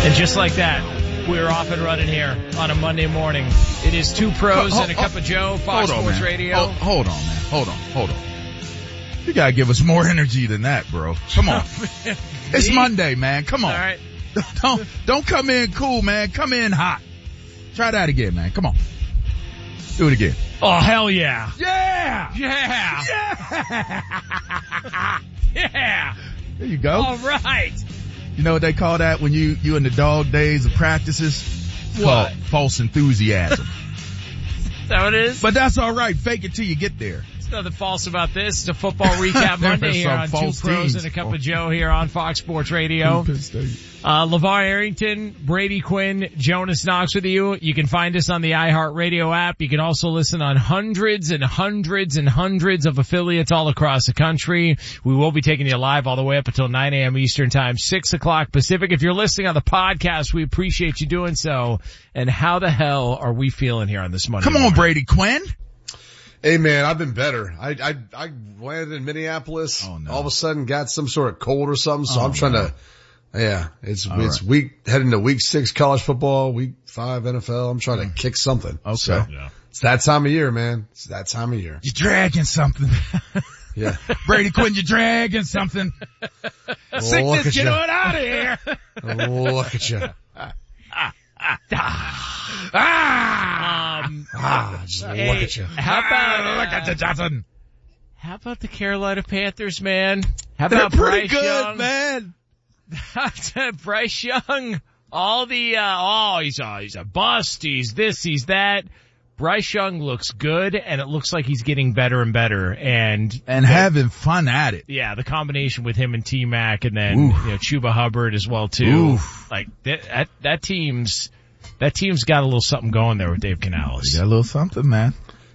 And just like that, we're off and running here on a Monday morning. It is two pros and a cup of Joe, Fox Sports Radio. Hold on, man. Hold on. You gotta give us more energy than that, bro. Come on. It's Monday, man. Come on. All right. Don't come in cool, man. Come in hot. Try that again, man. Come on. Do it again. Oh, hell yeah. Yeah! Yeah! Yeah! Yeah! There you go. All right. You know what they call that when you in the dog days of practices? It's What? called false enthusiasm. Is that what it is? But that's all right. Fake it till you get there. There's nothing false about this. It's a football recap Monday here on Two Pros and a Cup of Joe here on Fox Sports Radio. LeVar Arrington, Brady Quinn, Jonas Knox with you. You can find us on the iHeartRadio app. You can also listen on hundreds and hundreds and hundreds of affiliates all across the country. We will be taking you live all the way up until 9 a.m. Eastern Time, 6 o'clock Pacific. If you're listening on the podcast, we appreciate you doing so. And how the hell are we feeling here on this Monday Come on, morning? Brady Quinn. Hey man, I've been better. I landed in Minneapolis. Oh, no. All of a sudden got some sort of cold or something. So I'm trying to, it's right. heading to week 6 college football, week 5 NFL. I'm trying to kick something. Okay. So, it's that time of year, man. It's that time of year. You're dragging something. Yeah. Brady Quinn, you're dragging something. Sickness, get on out of here. Look at you. Just look at you. How about the Carolina Panthers, man? How They're about pretty Bryce good, Young? man. Bryce Young, all the, he's a bust, he's this, he's that. Bryce Young looks good, and it looks like he's getting better and better, and having fun at it. yeah, the combination with him and T-Mac, and then Chuba Hubbard as well too. Like that team's got a little something going there with Dave Canales. You got a little something, man.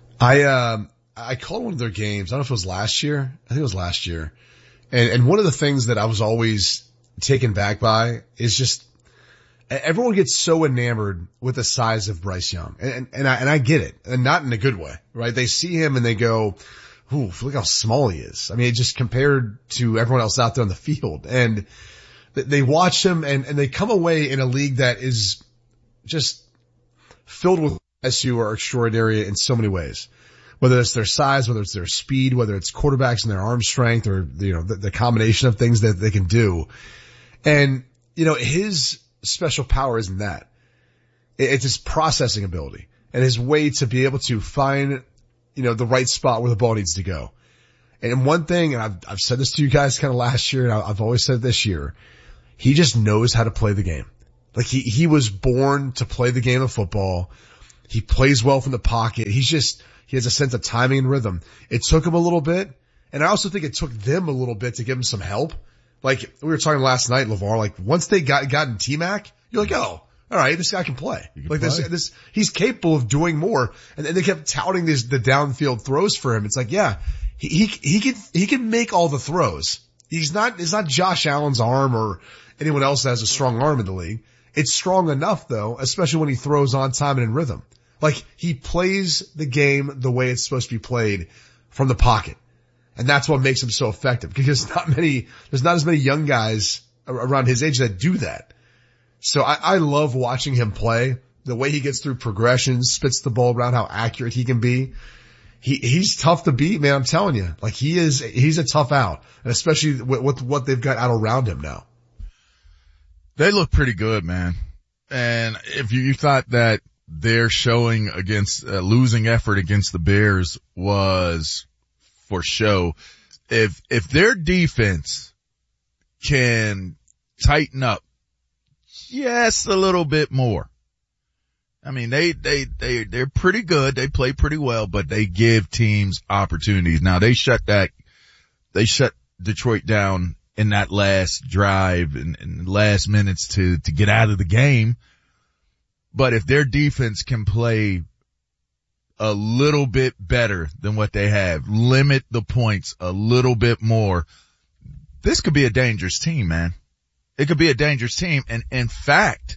I called one of their games. I don't know if it was last year. I think it was last year. And one of the things that I was always taken back by is just everyone gets so enamored with the size of Bryce Young. And I get it. And not in a good way, right? They see him and they go, ooh, look how small he is. I mean, just compared to everyone else out there on the field. And they watch him and they come away in a league that is just filled with guys who are extraordinary in so many ways. Whether it's their size, whether it's their speed, whether it's quarterbacks and their arm strength, or, the combination of things that they can do. And, his special power isn't that. It's his processing ability and his way to be able to find, the right spot where the ball needs to go. And one thing, and I've said this to you guys kind of last year, and I've always said it this year, he just knows how to play the game. Like he was born to play the game of football. He plays well from the pocket. He has a sense of timing and rhythm. It took him a little bit. And I also think it took them a little bit to give him some help. Like we were talking last night, LeVar, like once they got in T-Mac, you're like, oh, all right, this guy can play. This, he's capable of doing more. And they kept touting the downfield throws for him. It's like, yeah, he can make all the throws. It's not Josh Allen's arm or anyone else that has a strong arm in the league. It's strong enough though, especially when he throws on time and in rhythm. Like he plays the game the way it's supposed to be played from the pocket. And that's what makes him so effective because there's not as many young guys around his age that do that. So I love watching him play, the way he gets through progressions, spits the ball around, how accurate he can be. He's tough to beat, man. I'm telling you, like he's a tough out, and especially with what they've got out around him now. They look pretty good, man. And if you thought that their showing against losing effort against the Bears was for show, if their defense can tighten up just a little bit more, I mean they're pretty good. They play pretty well, but they give teams opportunities. Now they shut Detroit down in that last drive and last minutes to get out of the game. But if their defense can play a little bit better than what they have, limit the points a little bit more, this could be a dangerous team, man. It could be a dangerous team. And in fact,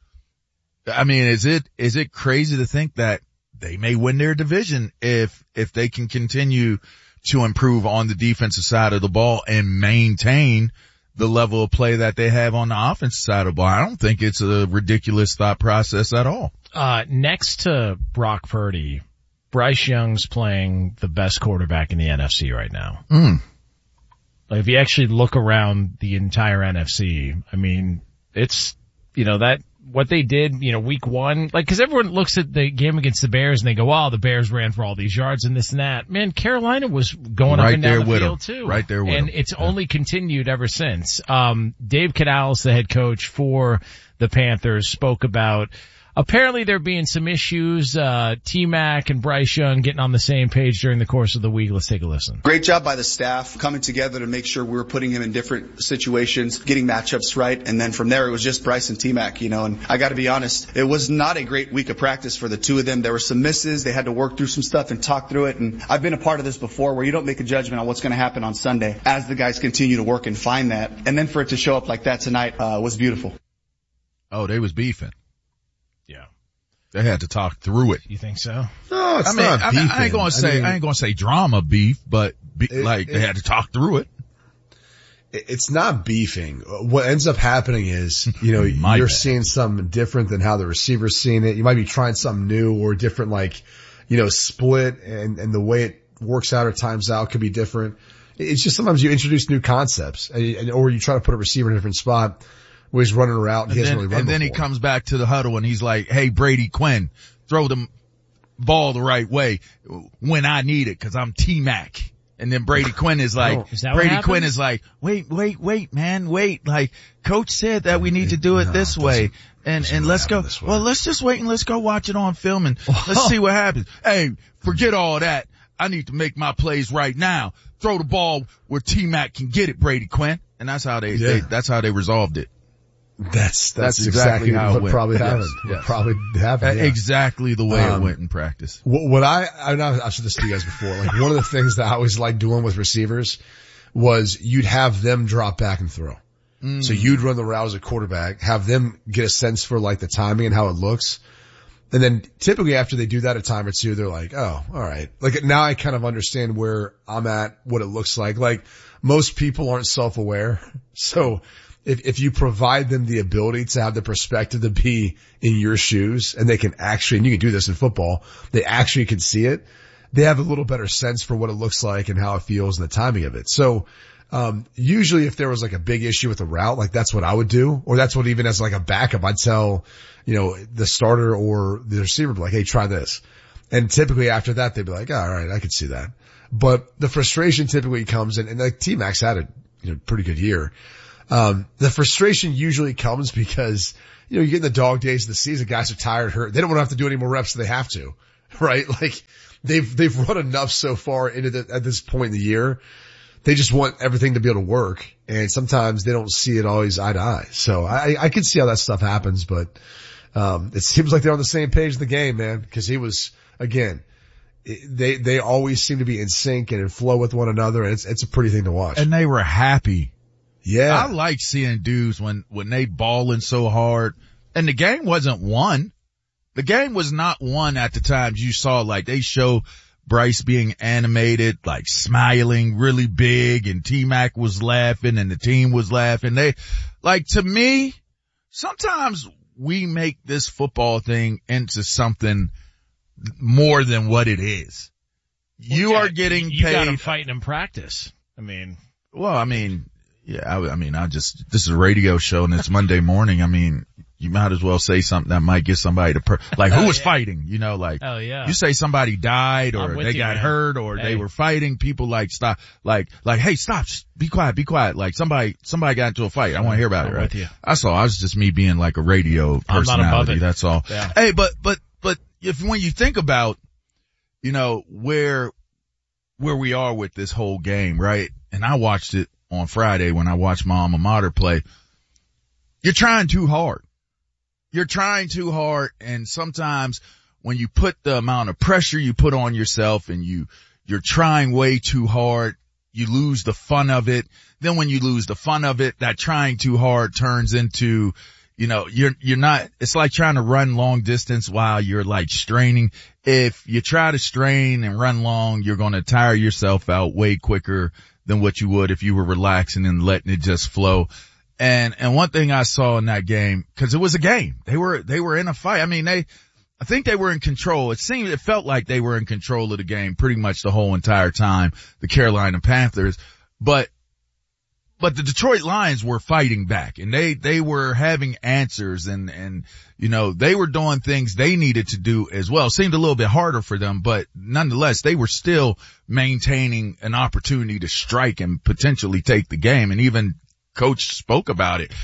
I mean, is it crazy to think that they may win their division if they can continue to improve on the defensive side of the ball and maintain the level of play that they have on the offensive side of the ball. I don't think it's a ridiculous thought process at all. Next to Brock Purdy, Bryce Young's playing the best quarterback in the NFC right now. Like if you actually look around the entire NFC, I mean, it's, that what they did, week one, like, cause everyone looks at the game against the Bears and they go, wow, the Bears ran for all these yards and this and that. Man, Carolina was going up and down the field too. Right there with them. And it's only continued ever since. Dave Canales, the head coach for the Panthers, spoke about apparently there being some issues, T-Mac and Bryce Young getting on the same page during the course of the week. Let's take a listen. Great job by the staff coming together to make sure we were putting him in different situations, getting matchups right. And then from there, it was just Bryce and T-Mac, and I got to be honest, it was not a great week of practice for the two of them. There were some misses. They had to work through some stuff and talk through it. And I've been a part of this before where you don't make a judgment on what's going to happen on Sunday as the guys continue to work and find that. And then for it to show up like that tonight, was beautiful. Oh, they was beefing. Yeah. They had to talk through it. You think so? No, it's not beefing. I ain't gonna say drama beef, but they had to talk through it. It's not beefing. What ends up happening is, you're seeing something different than how the receiver's seeing it. You might be trying something new or different, split and the way it works out or times out could be different. It's just sometimes you introduce new concepts or you try to put a receiver in a different spot. Where he's running a route and he hasn't really run before. And then he comes back to the huddle and he's like, hey, Brady Quinn, throw the ball the right way when I need it because I'm T-Mac. And then Brady Quinn is like, wait, man, wait. Like, coach said that we need to do it this way. And let's go. Well, let's just wait and let's go watch it on film and let's see what happens. Hey, forget all that. I need to make my plays right now. Throw the ball where T-Mac can get it, Brady Quinn. And that's how that's how they resolved it. That's exactly how it probably happened. Yes. Probably happened. Yeah. Exactly the way it went in practice. What I've said this to you guys before. Like one of the things that I always liked doing with receivers was you'd have them drop back and throw. So you'd run the route as a quarterback, have them get a sense for like the timing and how it looks. And then typically after they do that a time or two, they're like, oh, all right. Like now I kind of understand where I'm at, what it looks like. Like most people aren't self-aware. So if you provide them the ability to have the perspective to be in your shoes and they can actually, and you can do this in football, they actually can see it. They have a little better sense for what it looks like and how it feels and the timing of it. So, usually if there was like a big issue with the route, like that's what I would do, or that's what even as like a backup, I'd tell, the starter or the receiver, like, hey, try this. And typically after that, they'd be like, oh, all right, I could see that. But the frustration typically comes in, and like T-Max had a, pretty good year. The frustration usually comes because, you get in the dog days of the season, guys are tired, hurt. They don't want to have to do any more reps than they have to, right? Like they've run enough so far at this point in the year. They just want everything to be able to work. And sometimes they don't see it always eye to eye. So I can see how that stuff happens, but, it seems like they're on the same page of the game, man. Cause he was, again, they always seem to be in sync and in flow with one another. And it's a pretty thing to watch. And they were happy. Yeah. I like seeing dudes when they balling so hard. And the game wasn't won. The game was not won at the times you saw, like they show Bryce being animated, like smiling really big, and T-Mac was laughing and the team was laughing. To me, sometimes we make this football thing into something more than what it is. You are getting paid. You got them fighting in practice. This is a radio show and it's Monday morning. You might as well say something that might get somebody to who was fighting, oh yeah. You say somebody died or they got hurt or they were fighting, people stop, hey, stop, be quiet. Like somebody got into a fight. I want to hear about it, right? That's all. I was just me being like a radio personality. I'm not above it. That's all. Yeah. Hey, but when you think about, where we are with this whole game, right? And I watched it on Friday when I watched my alma mater play. You're trying too hard. And sometimes when you put the amount of pressure you put on yourself and you're trying way too hard, you lose the fun of it. Then when you lose the fun of it, that trying too hard turns into, you're not, it's like trying to run long distance while you're like straining. If you try to strain and run long, you're going to tire yourself out way quicker than what you would if you were relaxing and letting it just flow. And one thing I saw in that game, cause it was a game. They were in a fight. I mean, I think they were in control. It felt like they were in control of the game pretty much the whole entire time, the Carolina Panthers. But the Detroit Lions were fighting back, and they were having answers, and you know, they were doing things they needed to do as well. It seemed a little bit harder for them, but nonetheless, they were still maintaining an opportunity to strike and potentially take the game, and even Coach spoke about it.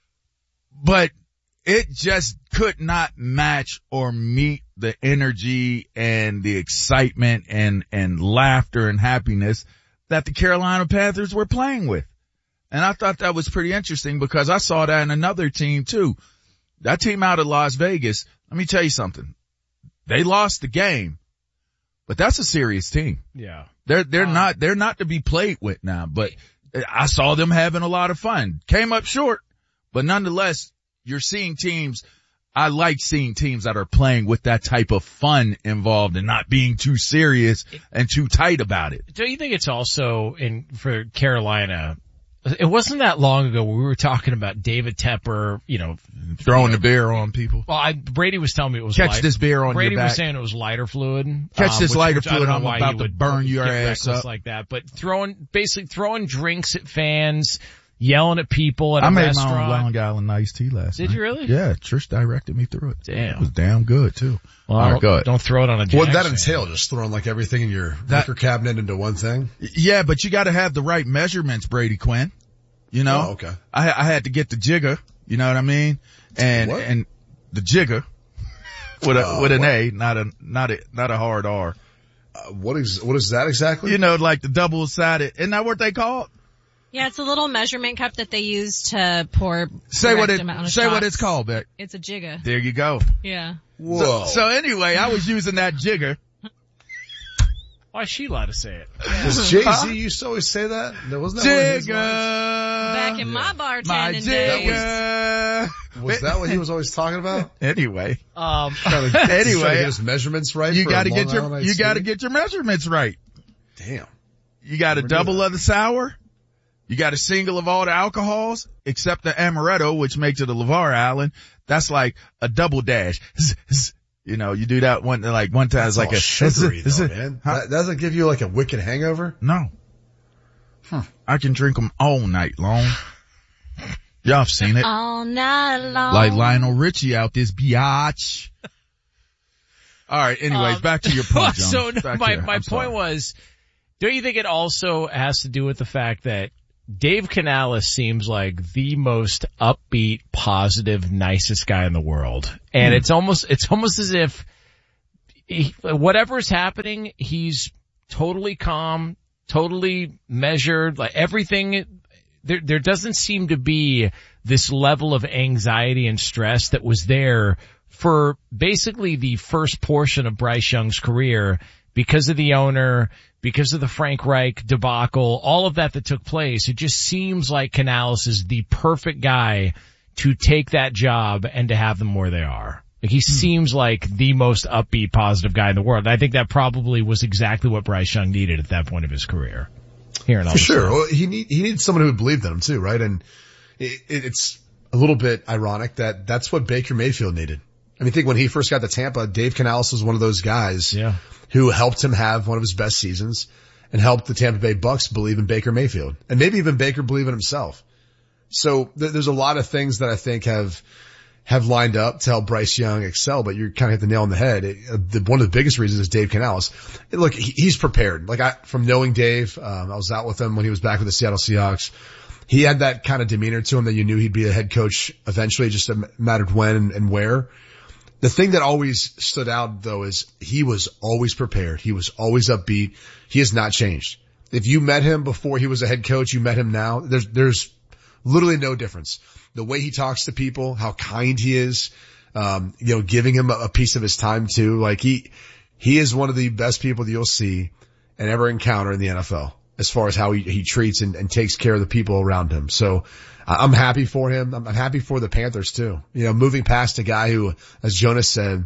But it just could not match or meet the energy and the excitement and laughter and happiness that the Carolina Panthers were playing with. And I thought that was pretty interesting because I saw that in another team too. That team out of Las Vegas, let me tell you something. They lost the game, but that's a serious team. Yeah. They're not to be played with now, but I saw them having a lot of fun. Came up short, but nonetheless, you're seeing teams. I like seeing teams that are playing with that type of fun involved and not being too serious and too tight about it. Don't you think it's also for Carolina? It wasn't that long ago where we were talking about David Tepper, you know, throwing the beer on people. Well, Brady was telling me it was this beer on Brady your back. was saying it was lighter fluid. Catch this lighter fluid. I'm about to burn your ass up like that. But basically throwing drinks at fans, yelling at people at a restaurant. I made my own Long Island iced tea last night. Did you really? Yeah, Trish directed me through it. Damn. It was damn good too. Well, all right, go ahead. Don't throw it on a Jackson. What'd that entail? Just throwing like everything in your liquor cabinet into one thing? Yeah, but you gotta have the right measurements, Brady Quinn. You know? Oh, okay. I had to get the jigger, you know what I mean? And the jigger with an A, not a hard R. What is that exactly? You know, like the double-sided, isn't that what they call it? Yeah, it's a little measurement cup that they use to pour. Say what it's called, Beck. It's a jigger. There you go. Yeah. Whoa. So anyway, I was using that jigger. Why is she allowed to say it? Does Jay-Z used to always say that? Wasn't that one of his Jigger. Back in my bartending days. Was that what he was always talking about? Anyway. Trying to get his measurements right. You gotta get your measurements right. Damn. You got a double of the sour. You got a single of all the alcohols, except the amaretto, which makes it a LeVar Allen. That's like a double dash. You know, you do that one time. It's like a sugary though, man. That doesn't give you like a wicked hangover? No. I can drink them all night long. Y'all have seen it. All night long. Like Lionel Richie out this biatch. All right. Anyways, back to your point, John. So my point was, don't you think it also has to do with the fact that Dave Canales seems like the most upbeat, positive, nicest guy in the world. And it's almost as if whatever's happening, he's totally calm, totally measured, like everything. There doesn't seem to be this level of anxiety and stress that was there for basically the first portion of Bryce Young's career because of the owner, because of the Frank Reich debacle, all of that took place. It just seems like Canales is the perfect guy to take that job and to have them where they are. Like he seems like the most upbeat, positive guy in the world. And I think that probably was exactly what Bryce Young needed at that point of his career. For sure. Well, he needs someone who believed in him too, right? And it's a little bit ironic that that's what Baker Mayfield needed. I mean, I think when he first got to Tampa, Dave Canales was one of those guys who helped him have one of his best seasons and helped the Tampa Bay Bucks believe in Baker Mayfield and maybe even Baker believe in himself. So there's a lot of things that I think have lined up to help Bryce Young excel, but you kind of hit the nail on the head. One of the biggest reasons is Dave Canales. Look, he's prepared. Like from knowing Dave, I was out with him when he was back with the Seattle Seahawks. He had that kind of demeanor to him that you knew he'd be a head coach eventually. It just mattered when and where. The thing that always stood out though is he was always prepared. He was always upbeat. He has not changed. If you met him before he was a head coach, you met him now, there's literally no difference. The way he talks to people, how kind he is, giving him a piece of his time too. Like he is one of the best people that you'll see and ever encounter in the NFL as far as how he treats and takes care of the people around him. So I'm happy for him. I'm happy for the Panthers too. Moving past a guy who, as Jonas said,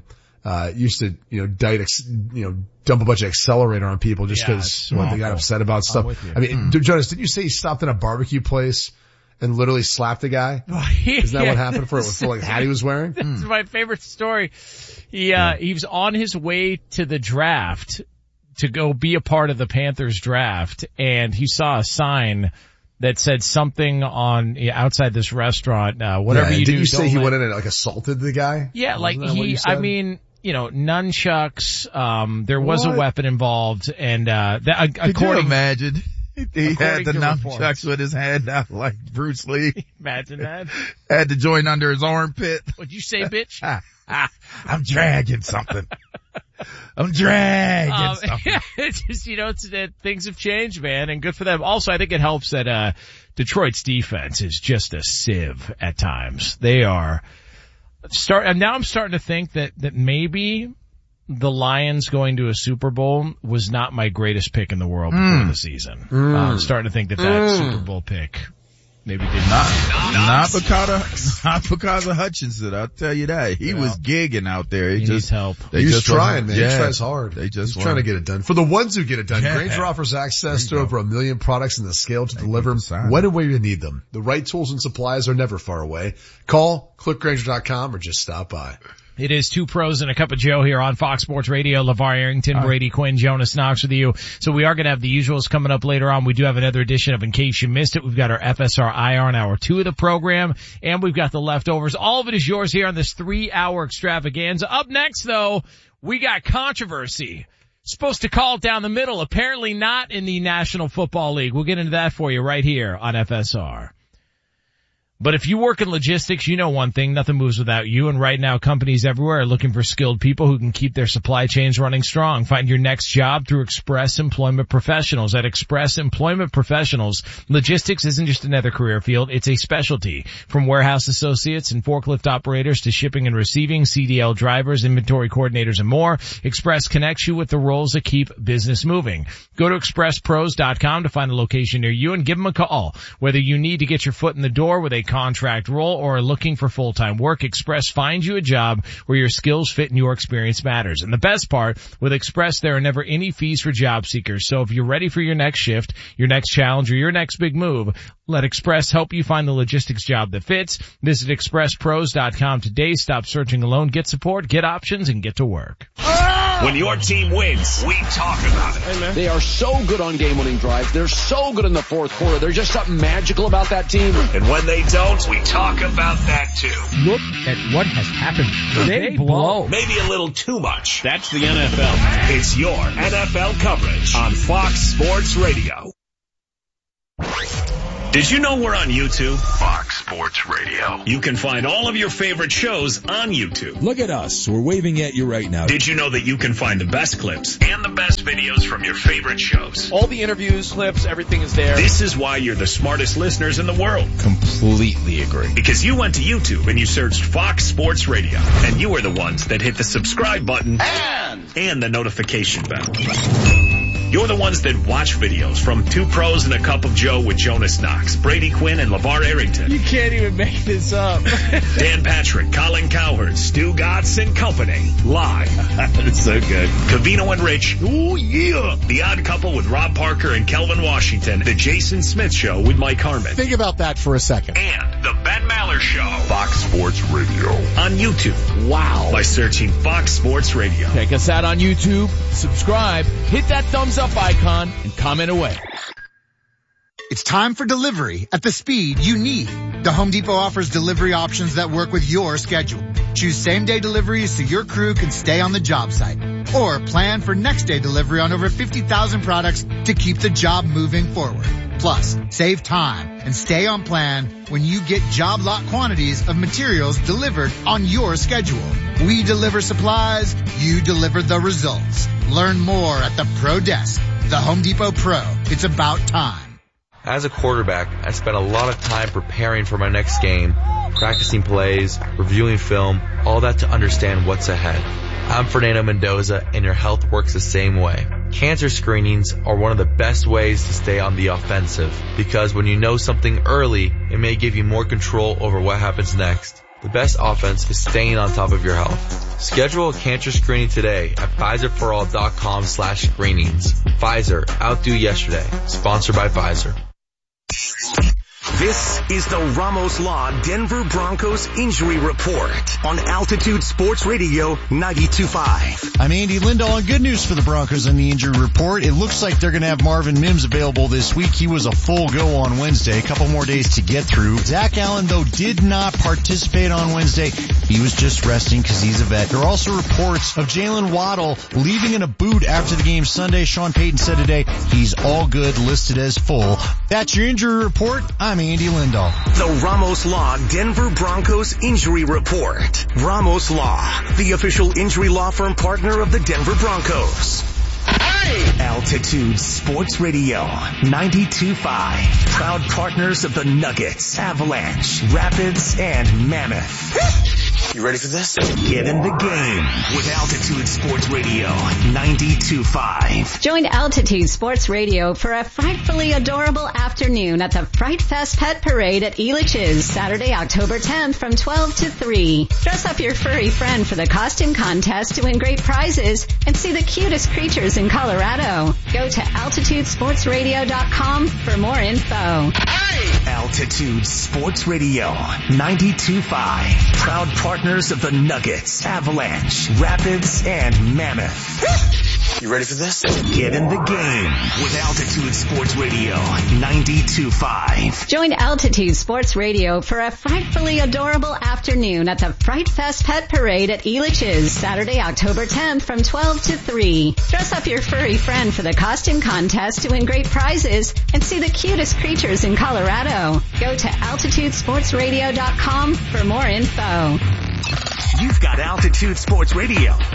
used to, dump a bunch of accelerator on people just because they got upset about stuff. I mean, Jonas, did you say he stopped in a barbecue place and literally slapped a guy? Isn't that what happened for like the hat he was wearing? This is my favorite story. He was on his way to the draft to go be a part of the Panthers draft, and he saw a sign that said something on outside this restaurant, whatever you do. Did you say he went in and like assaulted the guy? Yeah, like nunchucks, there was a weapon involved, and could you imagine? He had the nunchucks with his hand out like Bruce Lee. Imagine that. Had to join under his armpit. What'd you say, bitch? I'm dragging something. I'm dragging something. It's just, things have changed, man, and good for them. Also, I think it helps that, Detroit's defense is just a sieve at times. They are and now I'm starting to think that maybe the Lions going to a Super Bowl was not my greatest pick in the world before the season. I'm starting to think that Super Bowl pick maybe did not because of Hutchinson. I'll tell you that. He was gigging out there. He needs help. He's trying, man. He tries hard. He's trying to get it done. For the ones who get it done, Grainger offers access to over 1 million products and the scale to deliver them when and where you need them. The right tools and supplies are never far away. Call, click Grainger.com, or just stop by. It is Two Pros and a Cup of Joe here on Fox Sports Radio. LeVar Arrington, Brady Quinn, Jonas Knox with you. So we are going to have the usuals coming up later on. We do have another edition of In Case You Missed It. We've got our FSR IR in hour 2 of the program, and we've got the leftovers. All of it is yours here on this 3-hour extravaganza. Up next, though, we got controversy. Supposed to call it down the middle. Apparently not in the National Football League. We'll get into that for you right here on FSR. But if you work in logistics, you know one thing, nothing moves without you. And right now, companies everywhere are looking for skilled people who can keep their supply chains running strong. Find your next job through Express Employment Professionals. At Express Employment Professionals, logistics isn't just another career field, it's a specialty. From warehouse associates and forklift operators to shipping and receiving, CDL drivers, inventory coordinators, and more, Express connects you with the roles that keep business moving. Go to expresspros.com to find a location near you and give them a call. Whether you need to get your foot in the door with a contract role or are looking for full-time work, Express finds you a job where your skills fit and your experience matters. And the best part, with Express, there are never any fees for job seekers. So if you're ready for your next shift, your next challenge, or your next big move, let Express help you find the logistics job that fits. Visit expresspros.com today. Stop searching alone. Get support, get options, and get to work. When your team wins, we talk about it. They are so good on game-winning drives. They're so good in the fourth quarter. There's just something magical about that team. And when they don't, we talk about that too. Look at what has happened. They blow. Maybe a little too much. That's the NFL. It's your NFL coverage on Fox Sports Radio. Did you know we're on YouTube? Fox Sports Radio. You can find all of your favorite shows on YouTube. Look at us. We're waving at you right now. Did you know that you can find the best clips and the best videos from your favorite shows? All the interviews, clips, everything is there. This is why you're the smartest listeners in the world. Completely agree. Because you went to YouTube and you searched Fox Sports Radio. And you were the ones that hit the subscribe button and the notification bell. You're the ones that watch videos from Two Pros and a Cup of Joe with Jonas Knox, Brady Quinn, and LeVar Arrington. You can't even make this up. Dan Patrick, Colin Cowherd, Stu Gotts and company. Live. That's so good. Covino and Rich. Ooh, yeah. The Odd Couple with Rob Parker and Kelvin Washington. The Jason Smith Show with Mike Harmon. Think about that for a second. And the Ben Maller Show. Fox Sports Radio. On YouTube. Wow. By searching Fox Sports Radio. Check us out on YouTube. Subscribe. Hit that thumbs up icon and comment away. It's time for delivery at the speed you need. The Home Depot offers delivery options that work with your schedule. Choose same-day deliveries so your crew can stay on the job site. Or plan for next-day delivery on over 50,000 products to keep the job moving forward. Plus, save time and stay on plan when you get job lot quantities of materials delivered on your schedule. We deliver supplies, you deliver the results. Learn more at the Pro Desk. The Home Depot Pro. It's about time. As a quarterback, I spent a lot of time preparing for my next game, practicing plays, reviewing film, all that to understand what's ahead. I'm Fernando Mendoza, and your health works the same way. Cancer screenings are one of the best ways to stay on the offensive, because when you know something early, it may give you more control over what happens next. The best offense is staying on top of your health. Schedule a cancer screening today at PfizerForAll.com/screenings. Pfizer, outdo yesterday. Sponsored by Pfizer. This is the Ramos Law Denver Broncos Injury Report on Altitude Sports Radio 92.5. I'm Andy Lindahl, and good news for the Broncos on the injury report. It looks like they're going to have Marvin Mims available this week. He was a full go on Wednesday, a couple more days to get through. Zach Allen, though, did not participate on Wednesday. He was just resting because he's a vet. There are also reports of Jalen Waddle leaving in a boot after the game Sunday. Sean Payton said today he's all good, listed as full. That's your injury report. I'm Andy Lindahl. The Ramos Law Denver Broncos Injury Report. Ramos Law, the official injury law firm partner of the Denver Broncos. Altitude Sports Radio 92.5. Proud partners of the Nuggets, Avalanche, Rapids, and Mammoth. You ready for this? Get in the game with Altitude Sports Radio 92.5. Join Altitude Sports Radio for a frightfully adorable afternoon at the Fright Fest Pet Parade at Elitch's, Saturday, October 10th from 12 to 3. Dress up your furry friend for the costume contest to win great prizes and see the cutest creatures in Colorado. Go to AltitudeSportsRadio.com for more info. Altitude Sports Radio 92.5. Proud partners of the Nuggets, Avalanche, Rapids, and Mammoth. You ready for this? Get in the game with Altitude Sports Radio 92.5. Join Altitude Sports Radio for a frightfully adorable afternoon at the Fright Fest Pet Parade at Elitch's, Saturday, October 10th from 12 to 3. Dress up your furry friend for the costume contest to win great prizes and see the cutest creatures in Colorado. Go to AltitudeSportsRadio.com for more info. You've got Altitude Sports Radio